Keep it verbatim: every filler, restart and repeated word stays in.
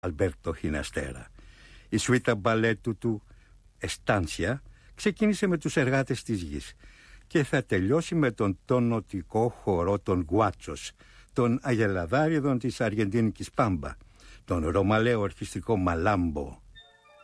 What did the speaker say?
Αλμπέρτο Χιναστέρα. Η σουίτα μπαλέτου του Εστάνσια ξεκίνησε με τους εργάτες της γης και θα τελειώσει με τον τονοτικό χορό των Γκουάτσος, των αγελαδάριδων της αργεντίνικης Πάμπα, τον ρωμαλαίο ορχιστρικό Μαλάμπο